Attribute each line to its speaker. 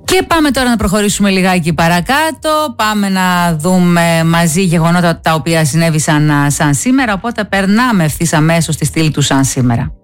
Speaker 1: Και πάμε τώρα να προχωρήσουμε λιγάκι παρακάτω. Πάμε να δούμε μαζί γεγονότα τα οποία συνέβησαν σαν σήμερα. Οπότε περνάμε ευθύς αμέσως στη στήλη του σαν σήμερα.